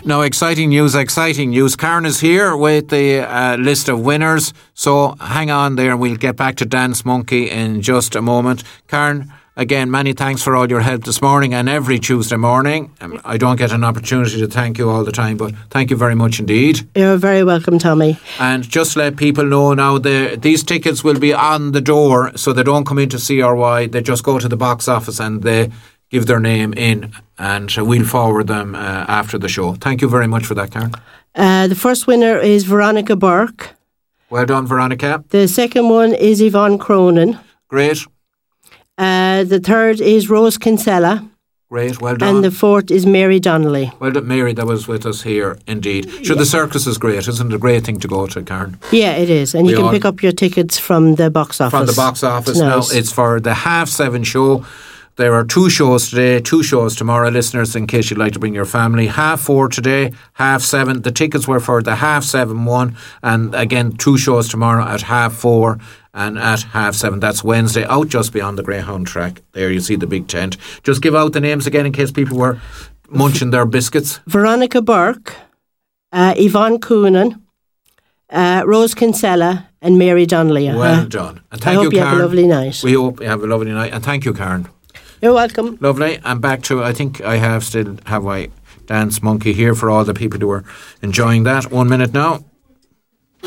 Now, exciting news. Karen is here with the list of winners. So hang on there and we'll get back to Dance Monkey in just a moment. Karen, again, many thanks for all your help this morning and every Tuesday morning. I don't get an opportunity to thank you all the time, but thank you very much indeed. You're very welcome, Tommy. And just let people know now, these tickets will be on the door, so they don't come into CRY. They just go to the box office and they give their name in, and we'll forward them after the show. Thank you very much for that, Karen. The first winner is Veronica Burke. Well done, Veronica. The second one is Yvonne Cronin. Great. The third is Rose Kinsella. Great, well done. And the fourth is Mary Donnelly. Well done, Mary, that was with us here, indeed. Sure, the circus is great. Isn't it a great thing to go to, Karen? Yeah, it is. And you can pick up your tickets from the box office. From the box office. It's nice. Now, it's for the 7:30 show. There are 2 shows today, 2 shows tomorrow, listeners, in case you'd like to bring your family. 4:30 today, 7:30. The tickets were for the 7:30 one. And again, 2 shows tomorrow at 4:30 and at 7:30. That's Wednesday, out just beyond the Greyhound track. There you see the big tent. Just give out the names again in case people were munching their biscuits. Veronica Burke, Yvonne Coonan, Rose Kinsella and Mary Donnelly. Well done. And thank I hope you, you Karen. have a lovely night. We hope you have a lovely night. And thank you, Karen. You're welcome. Lovely. And back to, I think I have my Dance Monkey here for all the people who are enjoying that. 1 minute now.